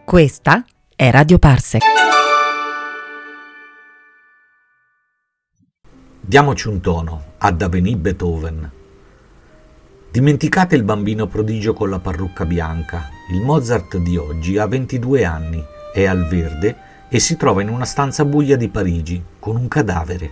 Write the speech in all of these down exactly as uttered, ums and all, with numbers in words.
Questa è Radio Parsec. Diamoci un tono, ad avvenì Beethoven. Dimenticate il bambino prodigio con la parrucca bianca. Il Mozart di oggi ha ventidue anni, è al verde e si trova in una stanza buia di Parigi, con un cadavere.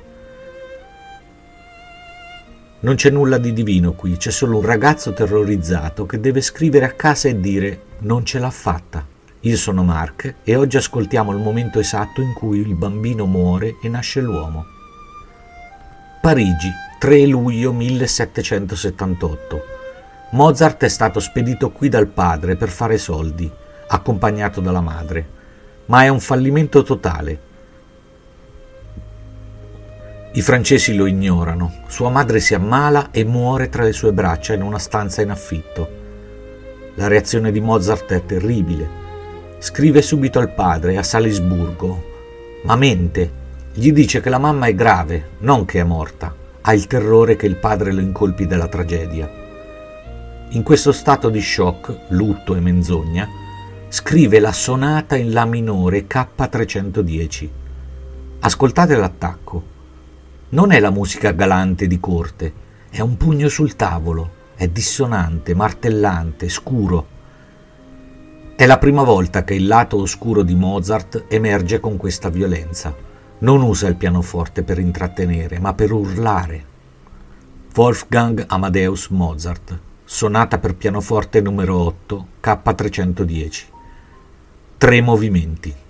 Non c'è nulla di divino qui, c'è solo un ragazzo terrorizzato che deve scrivere a casa e dire «Non ce l'ha fatta». Io sono Mark e oggi ascoltiamo il momento esatto in cui il bambino muore e nasce l'uomo. Parigi, tre luglio millesettecentosettantotto. Mozart è stato spedito qui dal padre per fare soldi, accompagnato dalla madre, ma è un fallimento totale. I francesi lo ignorano, sua madre si ammala e muore tra le sue braccia in una stanza in affitto. La reazione di Mozart è terribile. Scrive subito al padre a Salisburgo, ma mente, gli dice che la mamma è grave, non che è morta. Ha il terrore che il padre lo incolpi della tragedia. In questo stato di shock, lutto e menzogna, scrive la sonata in La minore K trecentodieci. Ascoltate l'attacco. Non è la musica galante di corte, è un pugno sul tavolo, è dissonante, martellante, scuro. È la prima volta che il lato oscuro di Mozart emerge con questa violenza. Non usa il pianoforte per intrattenere, ma per urlare. Wolfgang Amadeus Mozart, sonata per pianoforte numero otto, K trecentodieci. Tre movimenti.